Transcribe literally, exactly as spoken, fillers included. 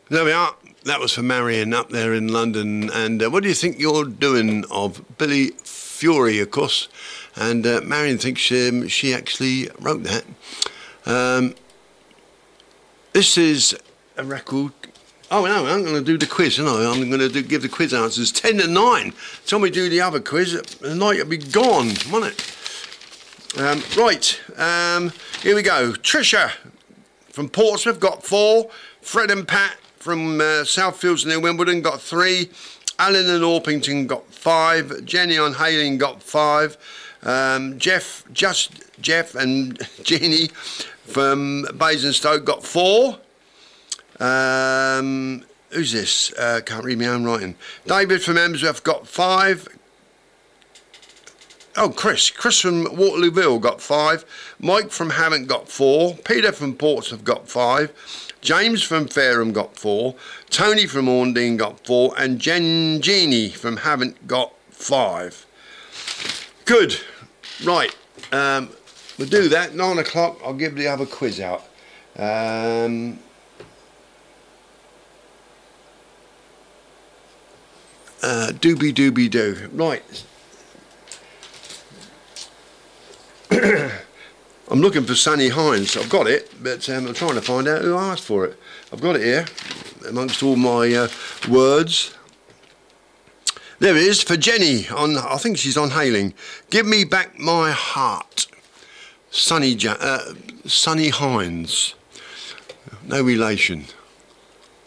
There we are. That was for Marion up there in London. And uh, what do you think you're doing of Billy Fury, of course? And uh, Marion thinks um, she actually wrote that. Um, this is a record. Oh, no, I'm going to do the quiz, aren't I? I'm going to do, give the quiz answers. ten to nine. Tell me to do the other quiz. The night will be gone, won't it? Um, right, um, here we go. Trisha from Portsmouth got four. Fred and Pat from uh, Southfields near Wimbledon got three. Alan and Orpington got five. Jenny on Hayling got five. Um, Jeff, just Jeff and Jeannie from Basingstoke got four. Um, who's this? Uh, can't read my own writing. David from Emsworth got five. Oh, Chris. Chris from Waterlooville got five. Mike from Havant got four. Peter from Portsmouth got five. James from Fareham got four. Tony from Orndine got four. And Jen Jeannie from Havant got five. Good. Right. Um, we'll do that. Nine o'clock. I'll give the other quiz out. Um... Uh, doobie doobie doo. Right. I'm looking for Sunny Hines. I've got it, but um, I'm trying to find out who asked for it. I've got it here amongst all my uh, words. There it is for Jenny. On, I think she's on Hayling. Give me back my heart. Sunny, ja- uh, Sunny Hines. No relation.